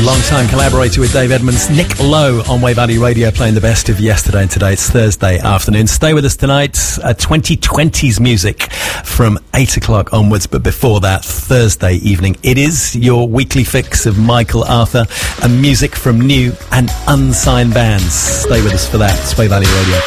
long-time collaborator with Dave Edmunds, Nick Lowe on Wave Valley Radio, playing the best of yesterday and today. It's Thursday afternoon. Stay with us tonight. 2020s music from 8 o'clock onwards, but before that, Thursday evening, it is your weekly fix of Michael Arthur and music from new and unsigned bands. Stay with us for that. It's Wave Valley Radio.